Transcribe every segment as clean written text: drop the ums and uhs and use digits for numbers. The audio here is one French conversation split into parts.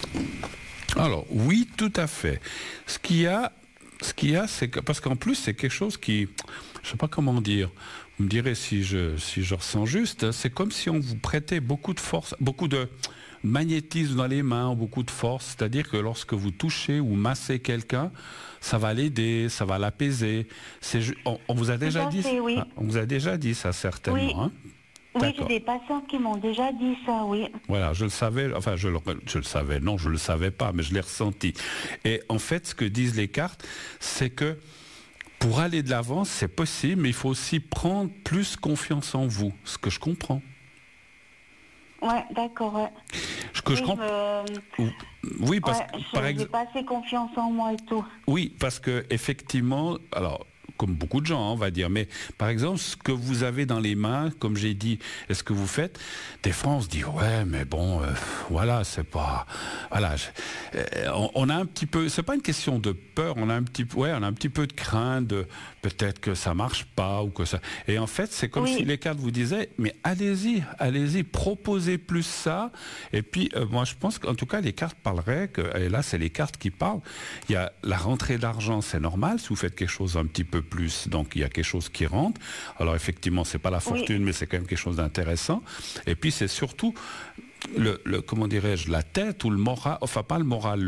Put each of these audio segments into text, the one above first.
Alors, oui, tout à fait. Ce qu'il y a, c'est que, parce qu'en plus, c'est quelque chose qui, je sais pas comment dire, vous me direz si je ressens juste, hein, c'est comme si on vous prêtait beaucoup de force, beaucoup de magnétisme dans les mains, beaucoup de force, c'est-à-dire que lorsque vous touchez ou massez quelqu'un, ça va l'aider, ça va l'apaiser. On vous a déjà dit, oui. on vous a déjà dit ça certainement, oui. hein? Oui, j'ai des patients qui m'ont déjà dit ça, oui. Voilà, je le savais, enfin je le savais, non, je le savais pas, mais je l'ai ressenti. Et en fait, ce que disent les cartes, c'est que pour aller de l'avant, c'est possible, mais il faut aussi prendre plus confiance en vous, ce que je comprends. Ouais, d'accord, ouais. Ce que je comprends. Oui, parce que par exemple, j'ai pas assez confiance en moi et tout. Oui, parce que effectivement, alors comme beaucoup de gens, on va dire, mais par exemple, ce que vous avez dans les mains, comme j'ai dit, est-ce que vous faites, des fois on se dit ouais, mais bon, voilà, c'est pas, voilà, on a un petit peu, c'est pas une question de peur, on a un petit peu de crainte de peut-être que ça marche pas ou que ça, et en fait c'est comme si les cartes vous disaient, mais allez-y, proposez plus ça, et puis moi je pense qu'en tout cas les cartes parleraient que, et là c'est les cartes qui parlent, il y a la rentrée d'argent, c'est normal si vous faites quelque chose un petit peu plus, donc il y a quelque chose qui rentre. Alors effectivement, c'est pas la fortune, mais c'est quand même quelque chose d'intéressant. Et puis c'est surtout le comment dirais-je, la tête ou le moral, enfin pas le moral,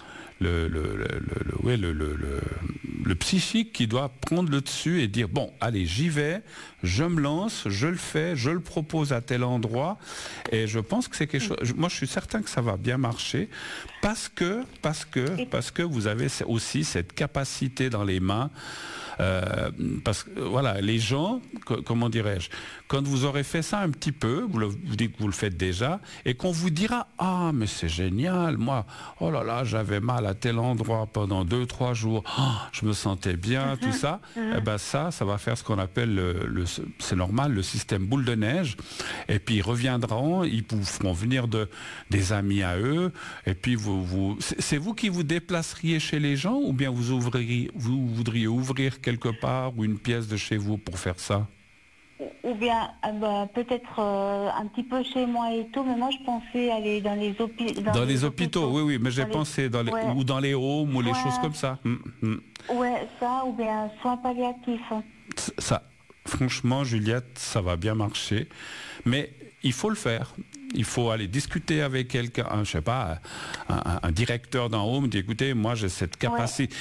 le psychique qui doit prendre le dessus et dire bon, allez, j'y vais, je me lance, je le fais, je le propose à tel endroit, et je pense que c'est quelque chose. Moi, je suis certain que ça va bien marcher parce que vous avez aussi cette capacité dans les mains. Parce que voilà, les gens, comment dirais-je, quand vous aurez fait ça un petit peu, vous dites que vous le faites déjà, et qu'on vous dira ah mais c'est génial, moi oh là là j'avais mal à tel endroit pendant 2-3 jours, je me sentais bien, tout ça, et ben ça va faire ce qu'on appelle c'est normal, le système boule de neige, et puis ils reviendront, ils vous feront venir des amis à eux, et puis c'est vous qui vous déplaceriez chez les gens, ou bien vous voudriez ouvrir quelque part ou une pièce de chez vous pour faire ça? Ou bien peut-être un petit peu chez moi et tout, mais moi je pensais aller dans les hôpitaux. Dans les hôpitaux, oui, mais j'ai pensé ou dans les homes ou les choses comme ça. Ouais, ça, ou bien soins palliatifs. Ça, franchement, Juliette, ça va bien marcher, mais il faut le faire. Il faut aller discuter avec quelqu'un, je sais pas, un directeur d'un home, dire écoutez, moi j'ai cette capacité,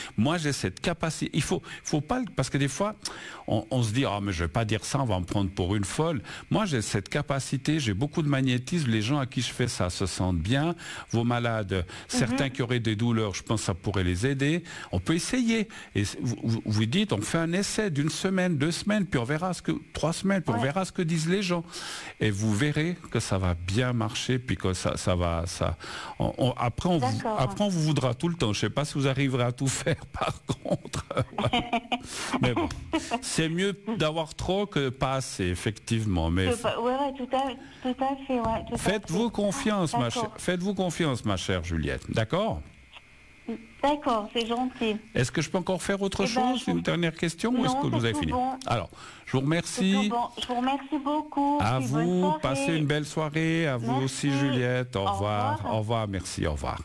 il faut pas, parce que des fois, on se dit, mais je vais pas dire ça, on va me prendre pour une folle. Moi j'ai cette capacité, j'ai beaucoup de magnétisme, les gens à qui je fais ça se sentent bien, vos malades, certains qui auraient des douleurs, je pense que ça pourrait les aider, on peut essayer. Et vous dites, on fait un essai d'1 semaine, 2 semaines, puis on verra 3 semaines, puis on verra ce que disent les gens. Et vous verrez que ça va bien marcher, puis que ça va, après on vous voudra tout le temps. Je sais pas si vous arriverez à tout faire par contre. Mais bon, c'est mieux d'avoir trop que pas assez, effectivement. Mais tout à fait. Faites-vous confiance, faites-vous confiance, ma chère Juliette. D'accord? D'accord, c'est gentil. Est-ce que je peux encore faire autre chose? Une dernière question? Ou est-ce que vous avez fini? Bon. Alors, je vous remercie. Bon. Je vous remercie beaucoup. À vous, passez une belle soirée. À vous aussi, Juliette. Au revoir. Au revoir, merci, au revoir.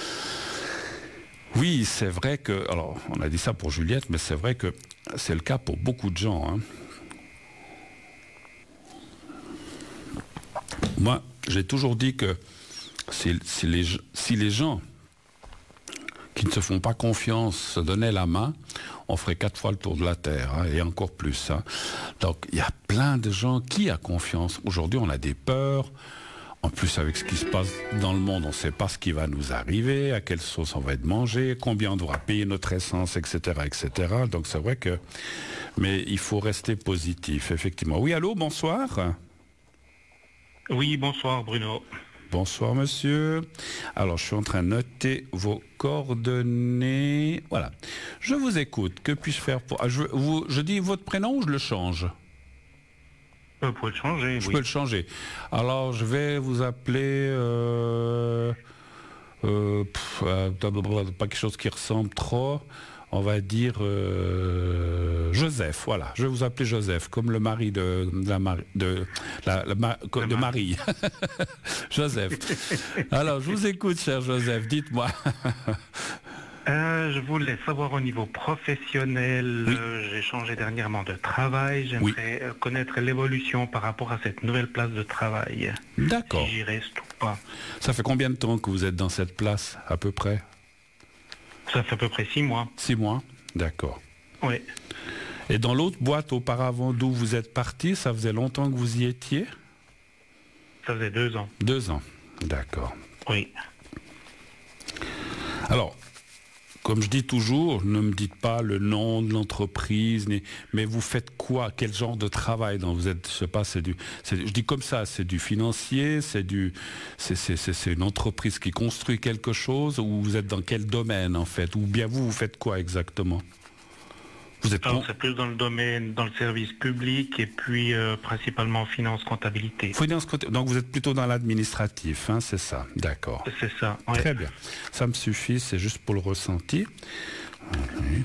Oui, c'est vrai que... Alors, on a dit ça pour Juliette, mais c'est vrai que c'est le cas pour beaucoup de gens. Hein. Moi, j'ai toujours dit que si les gens qui ne se font pas confiance se donnaient la main, on ferait 4 fois le tour de la Terre, hein, et encore plus. Hein. Donc, il y a plein de gens qui ont confiance. Aujourd'hui, on a des peurs. En plus, avec ce qui se passe dans le monde, on ne sait pas ce qui va nous arriver, à quelle sauce on va être mangé, combien on devra payer notre essence, etc., etc. Donc, c'est vrai que... Mais il faut rester positif, effectivement. Oui, allô, bonsoir. Oui, bonsoir, Bruno. Bonsoir monsieur. Alors je suis en train de noter vos coordonnées. Voilà. Je vous écoute. Que puis-je faire pour... Je dis votre prénom ou je le change? Vous pouvez le changer. Je peux le changer. Alors je vais vous appeler... pas quelque chose qui ressemble trop. on va dire Joseph, voilà. Je vais vous appeler Joseph, comme le mari de Marie. Joseph. Alors, je vous écoute, cher Joseph, dites-moi. Je voulais savoir au niveau professionnel, j'ai changé dernièrement de travail, j'aimerais connaître l'évolution par rapport à cette nouvelle place de travail. D'accord. Si j'y reste ou pas. Ça fait combien de temps que vous êtes dans cette place, à peu près? Ça fait à peu près 6 mois. 6 mois? D'accord. Oui. Et dans l'autre boîte auparavant d'où vous êtes parti, ça faisait longtemps que vous y étiez? Ça faisait 2 ans. 2 ans, d'accord. Oui. Alors, comme je dis toujours, ne me dites pas le nom de l'entreprise, mais vous faites quoi? Quel genre de travail vous êtes? Je sais pas, je dis comme ça, c'est du financier, c'est une entreprise qui construit quelque chose, ou vous êtes dans quel domaine en fait? Ou bien vous faites quoi exactement? Alors, c'est plus dans le domaine, dans le service public et puis principalement finance, comptabilité. Donc vous êtes plutôt dans l'administratif, hein, c'est ça? D'accord. C'est ça. Ouais. Très bien. Ça me suffit, c'est juste pour le ressenti. Okay.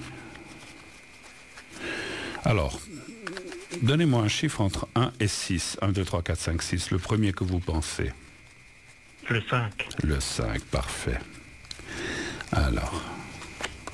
Alors, donnez-moi un chiffre entre 1 et 6. 1, 2, 3, 4, 5, 6. Le premier que vous pensez. Le 5. Le 5, parfait. Alors...